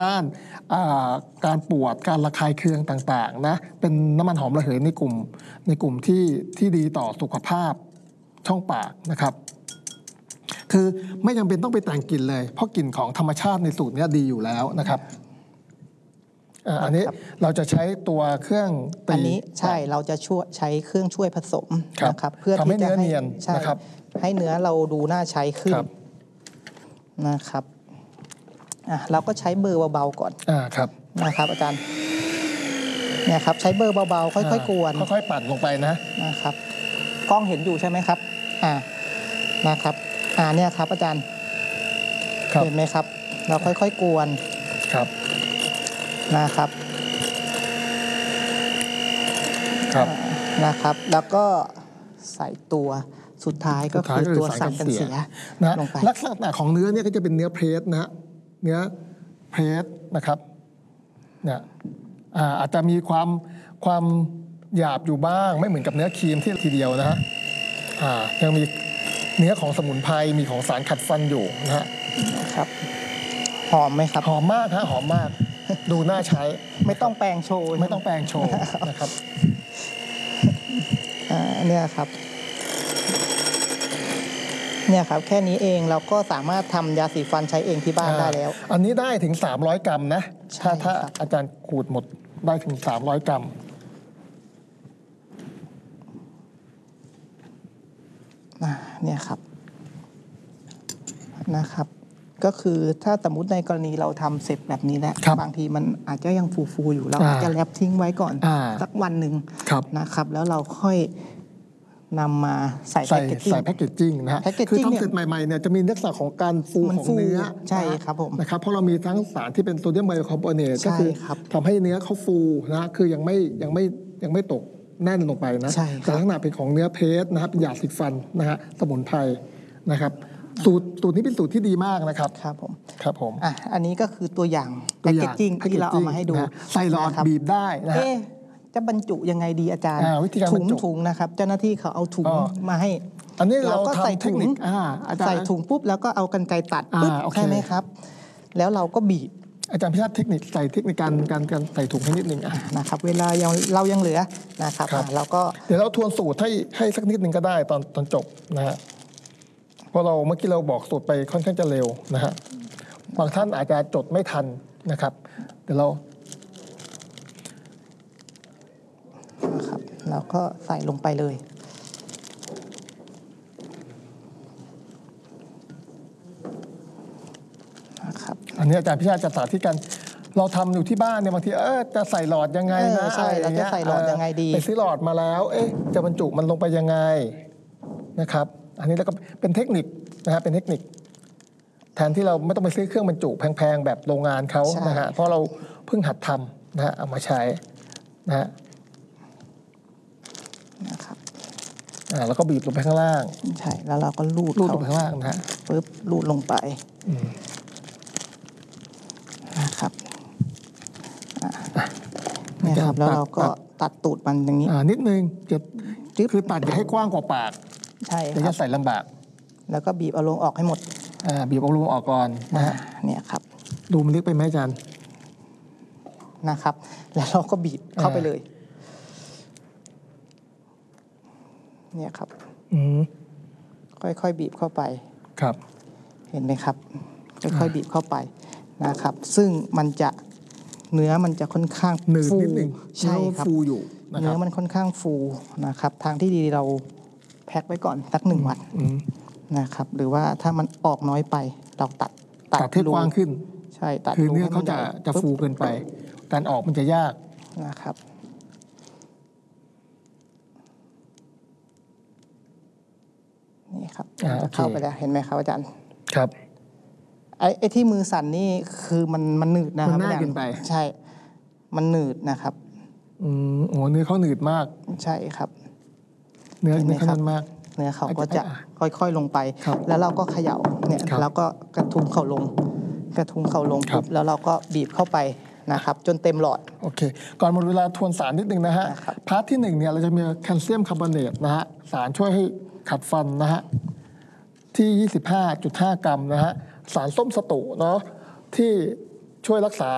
ต้านการปวดการระคายเคืองต่างๆนะเป็นน้ำมันหอมระเหยในกลุ่มที่ดีต่อสุขภาพช่องปากนะครับคือไม่จำเป็นต้องไปแต่งกลิ่นเลยเพราะกลิ่นของธรรมชาติในสูตรนี้ดีอยู่แล้วนะครับอันนี้เราจะใช้ตัวเครื่องตีอันนี้ใช่เราจะใช้เครื่องช่วยผสมนะครับเพื่อที่จะให้นะครับให้เนื้อเราดูน่าใช้ขึ้นนะครับเราก็ใช้เบอร์เบาๆก่อนครับนะครับอาจารย์เนี่ยครับใช้เบอร์เบาๆค่อยๆกวนค่อยๆปั่นลงไปนะครับกล้องเห็นอยู่ใช่ไหมครับนะครับเนี่ยครับอาจารย์เห็นไหมครับเราค่อยๆกวนครับนะครับแล้วก็ใส่ตัวสุดท้ายก็คือตัวสารกันเสียลงไปลักษณะของเนื้อเนี่ยก็จะเป็นเนื้อเพรสนะเนื้อเพรสนะครับเนี่ยอาจจะมีความหยาบอยู่บ้างไม่เหมือนกับเนื้อครีมที่ทีเดียวนะฮะยังมีเนื้อของสมุนไพรมีของสารขัดฟันอยู่นะครับหอมไหมครับหอมมากหอมมากดูน่าใช้ไม่ต้องแปรงโชว์นะครับเนี่ยครับแค่นี้เองเราก็สามารถทำยาสีฟันใช้เองที่บ้านได้แล้วอันนี้ได้ถึง300 กรัมนะถ้าอาจารย์ขูดหมดได้ถึง300 กรัมเนี่ยครับนะครับก็คือถ้าสมมติในกรณีเราทำเสร็จแบบนี้แล้วบางทีมันอาจจะยังฟูๆอยู่เราอาจจะแรปทิ้งไว้ก่อนสักวันหนึ่งนะครับแล้วเราค่อยนำมาใส่แพ็กเกจจิ้งนะฮะคือทำเสร็จใหม่ๆเนี่ยจะมีลักษณะของการฟูของเนื้อใช่ครับผมนะครับเพราะเรามีทั้งสารที่เป็นโซเดียมไบคาร์บอเนตก็คือทำให้เนื้อเขาฟูนะคือยังไม่ตกแน่นลงไปนะแต่ลักษณะเป็นของเนื้อเพสนะครับเป็นยาสีฟันนะฮะสมุนไพรนะครับสูตรนี้เป็นสูตรที่ดีมากนะครับครับผมอันนี้ก็คือตัวอย่างแพ็กเกจจิ้งที่เราเอามาให้ดูใส่หลอดบีบได้นะจะบรรจุยังไงดีอาจารย์ถุงนะครับเจ้าหน้าที่เขาเอาถุงมาให้อันนี้เราก็ใส่ถุงใส่ถุงปุ๊บแล้วก็เอากรรไกรตัดปุ๊บใช่ไหมครับแล้วเราก็บีบอาจารย์พิชาติเทคนิคการใส่ถุงให้นิดนึงนะครับเวลาเรายังเหลือนะครับเราก็เดี๋ยวเราทวนสูตรให้สักนิดนึงก็ได้ตอนจบนะฮะเพราะเมื่อกี้เราบอกสูตรไปค่อนข้างจะเร็วนะฮะบางท่านอาจจะจดไม่ทันนะครับเดี๋ยวเราก็ใส่ลงไปเลยนะครับอันนี้อาจารย์พิชาติจะสาธิตกันเราทำอยู่ที่บ้านเนี่ยบางทีจะใส่หลอดยังไงนะใช่เราจะใส่หลอดยังไงดีไปซื้อหลอดมาแล้วจะบรรจุมันลงไปยังไงนะครับอันนี้แล้วก็เป็นเทคนิคนะฮะเป็นเทคนิคแทนที่เราไม่ต้องไปซื้อเครื่องบรรจุแพงๆแบบโรงงานเขานะฮะเพราะเราเพิ่งหัดทำนะฮะเอามาใช้นะครับแล้วก็บีบลงไปข้างล่างใช่แล้วเราก็ลูดลงไปข้างล่างนะฮะปึ๊บลูดลงไปนะครับนี่ครับแล้วเราก็ตัดตูดมันอย่างนี้นิดนึงคือตัดอย่าให้กว้างกว่าปากใช่ครับจะใส่ลำบากแล้วก็บีบเอาลงออกให้หมดบีบเอาลงออกก่อนนะฮะเนี่ยครับดูมันลึกไปไหมอาจารย์นะครับแล้วเราก็บีบเข้าไปเลยเนี่ยครับค่อยๆบีบเข้าไปครับเห็นไหมครับค่อยๆบีบเข้าไปนะครับซึ่งเนื้อมันจะค่อนข้างหนืดนิดนึงใช่ครับฟูอยู่เนื้อมันค่อนข้างฟูนะครับทางที่ดีเราแพ็คไว้ก่อนสัก1 วันนะครับหรือว่าถ้ามันออกน้อยไปเราตัดให้กว้างขึ้นใช่ตัดคือเนื้อเขาจะฟูเกินไปการออกมันจะยากนะครับนี่ครับเข้าไปแล้วเห็นไหมครับอาจารย์ครับไอ้ที่มือสั่นนี่คือมันหนืดนะครับมันน่ากินไปใช่มันหนืดนะครับโอ้เนื้อเขาหนืดมากใช่ครับเนื้อเขาหนืดมากเนื้อเขาก็จะค่อยๆลงไปแล้วเราก็เขย่าเนี่ยแล้วก็กระทุ้งเขาลงปุ๊บแล้วเราก็บีบเข้าไปนะครับจนเต็มหลอดโอเคก่อนหมดเวลาทวนสารนิดนึงนะฮะพาร์ทที่1เนี่ยเราจะมีแคลเซียมคาร์บอเนตนะฮะสารช่วยให้ขัดฟันนะฮะที่ 25.5 กรัมนะฮะสารส้มสตุเนาะที่ช่วยรักษา